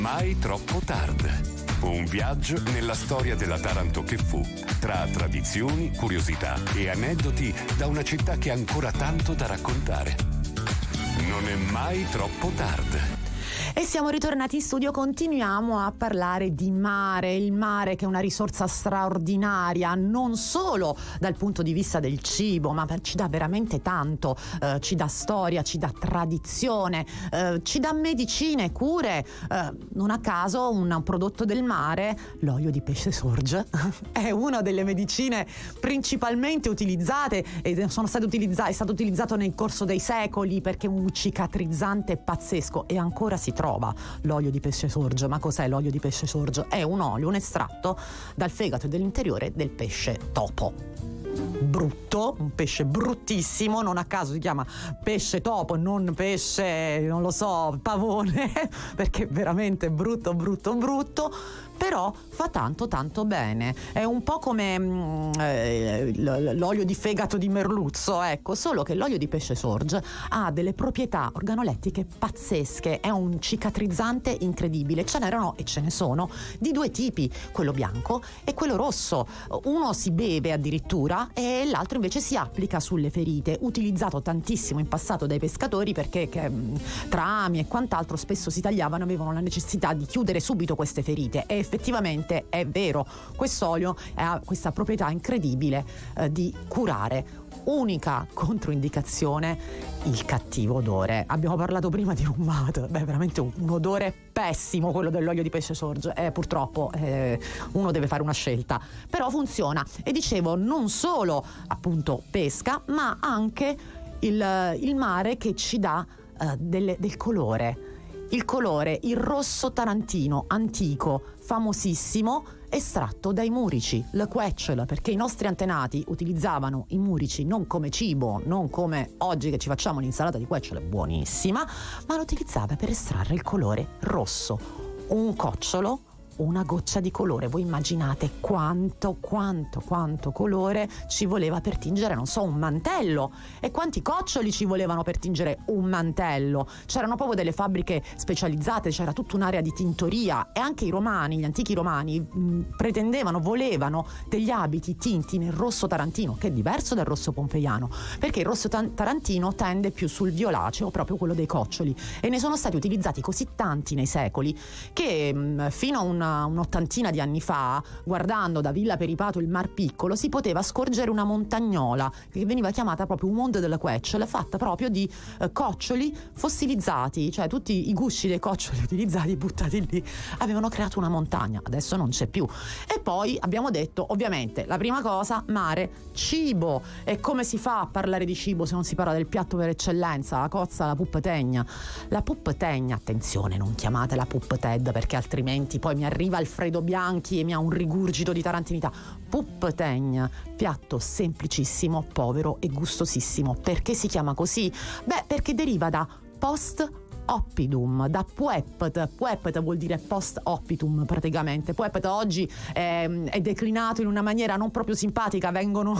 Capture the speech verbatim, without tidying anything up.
Mai troppo tardi. Un viaggio nella storia della Taranto che fu, tra tradizioni, curiosità e aneddoti da una città che ha ancora tanto da raccontare. Non è mai troppo tardi. E siamo ritornati in studio, continuiamo a parlare di mare, il mare che è una risorsa straordinaria, non solo dal punto di vista del cibo, ma ci dà veramente tanto, eh, ci dà storia, ci dà tradizione, eh, ci dà medicine, cure, eh, non a caso un prodotto del mare, l'olio di pesce sorge, è una delle medicine principalmente utilizzate e sono state utilizzate, è stato utilizzato nel corso dei secoli perché è un cicatrizzante pazzesco e ancora si trova l'olio di pesce sorge. Ma cos'è l'olio di pesce sorge? È un olio, un estratto dal fegato e dall'interiore del pesce topo. Brutto, un pesce bruttissimo, non a caso si chiama pesce topo, non pesce, non lo so, pavone, perché è veramente brutto, brutto, brutto, però fa tanto tanto bene. È un po' come mm, eh, l'olio di fegato di merluzzo, ecco, solo che l'olio di pesce sorge ha delle proprietà organolettiche pazzesche, è un cicatrizzante incredibile. Ce n'erano e ce ne sono di due tipi, quello bianco e quello rosso. Uno si beve addirittura e l'altro invece si applica sulle ferite, utilizzato tantissimo in passato dai pescatori perché che, tra ami e quant'altro spesso si tagliavano, avevano la necessità di chiudere subito queste ferite e effettivamente è vero, quest'olio ha questa proprietà incredibile eh, di curare. Unica controindicazione, il cattivo odore. Abbiamo parlato prima di rhumato, beh, veramente un, un odore pessimo quello dell'olio di pesce sorge, eh, purtroppo eh, uno deve fare una scelta, però funziona. E dicevo, non solo appunto pesca, ma anche il, il mare che ci dà eh, delle, del colore. Il colore, il rosso tarantino antico, famosissimo, estratto dai murici, le quetchole, perché i nostri antenati utilizzavano i murici non come cibo, non come oggi che ci facciamo l'insalata di quetchole buonissima, ma lo utilizzava per estrarre il colore rosso. Un cocciolo, una goccia di colore. Voi immaginate quanto, quanto, quanto colore ci voleva per tingere, non so, un mantello, e quanti coccioli ci volevano per tingere un mantello. C'erano proprio delle fabbriche specializzate, c'era tutta un'area di tintoria, e anche i romani, gli antichi romani mh, pretendevano, volevano degli abiti tinti nel rosso tarantino, che è diverso dal rosso pompeiano, perché il rosso ta- tarantino tende più sul violaceo, proprio quello dei coccioli, e ne sono stati utilizzati così tanti nei secoli che mh, fino a una un'ottantina di anni fa, guardando da Villa Peripato il Mar Piccolo, si poteva scorgere una montagnola che veniva chiamata proprio un mondo delle quetchole, fatta proprio di eh, coccioli fossilizzati, cioè tutti i gusci dei coccioli utilizzati buttati lì avevano creato una montagna. Adesso non c'è più. E poi abbiamo detto, ovviamente, la prima cosa, mare, cibo. E come si fa a parlare di cibo se non si parla del piatto per eccellenza, la cozza, la puppetegna? La puppetegna, attenzione, non chiamatela puppeted perché altrimenti poi mi arriva Alfredo Bianchi e mi ha un rigurgito di tarantinità. Puppetegna, piatto semplicissimo, povero e gustosissimo. Perché si chiama così? Beh, perché deriva da post oppidum, da puepet. Puepet vuol dire post oppitum praticamente. Puepet oggi è, è declinato in una maniera non proprio simpatica, vengono